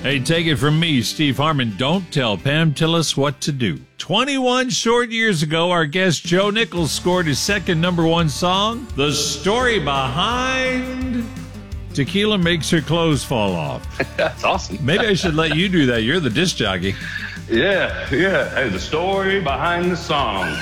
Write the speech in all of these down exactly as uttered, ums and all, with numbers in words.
Hey, take it from me, Steve Harmon. Don't tell Pam Tillis what to do. twenty-one short years ago, our guest Joe Nichols scored his second number one song, The Story Behind Tequila Makes Her Clothes Fall Off. That's awesome. Maybe I should let you do that. You're the disc jockey. Yeah, yeah. Hey, the story behind the song.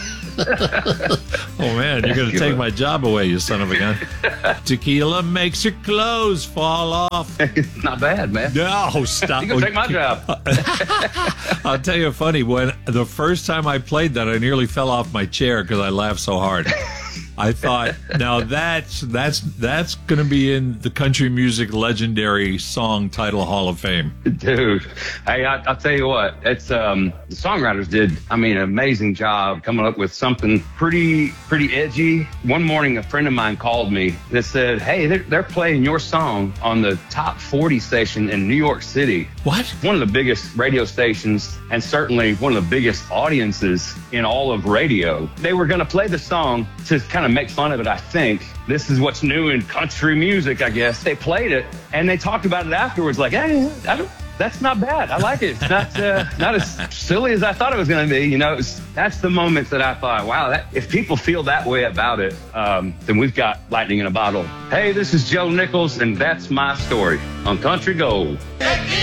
Oh, man, you're going to take my job away, you son of a gun. Tequila makes her clothes fall off. Not bad, man. No, stop. You can take my job. I'll tell you funny, when the first time I played that, I nearly fell off my chair because I laughed so hard. I thought, now that's that's that's going to be in the country music legendary song title Hall of Fame. Dude, hey, I, I'll tell you what, it's um, the songwriters did, I mean, an amazing job coming up with something pretty pretty edgy. One morning, a friend of mine called me that said, hey, they're, they're playing your song on the top forty station in New York City. What? One of the biggest radio stations and certainly one of the biggest audiences in all of radio. They were going to play the song to kind of make fun of it, I think. This is what's new in country music, I guess. They played it, and they talked about it afterwards, like, hey, I don't, that's not bad. I like it. It's not uh, not as silly as I thought it was going to be. You know, it was, that's the moment that I thought, wow, that, if people feel that way about it, um, then we've got lightning in a bottle. Hey, this is Joe Nichols, and that's my story on Country Gold.